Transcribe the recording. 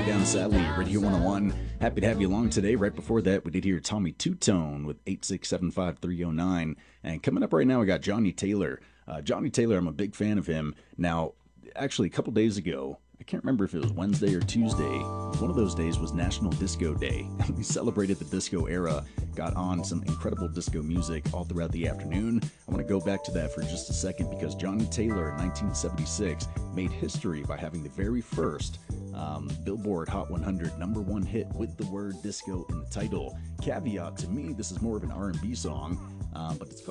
Down Sadly, Radio 101. Happy to have you along today. Right before that, we did hear Tommy Two-Tone with 8675309. And coming up right now, we got Johnny Taylor. Johnny Taylor, I'm a big fan of him. Now, actually, a couple days ago, I can't remember if it was Wednesday or Tuesday. One of those days was National Disco Day. We celebrated the disco era, got on some incredible disco music all throughout the afternoon. I want to go back to that for just a second because Johnny Taylor in 1976 made history by having the very first Billboard Hot 100 #1 hit with the word disco in the title. Caveat, to me, this is more of an R&B song, but it's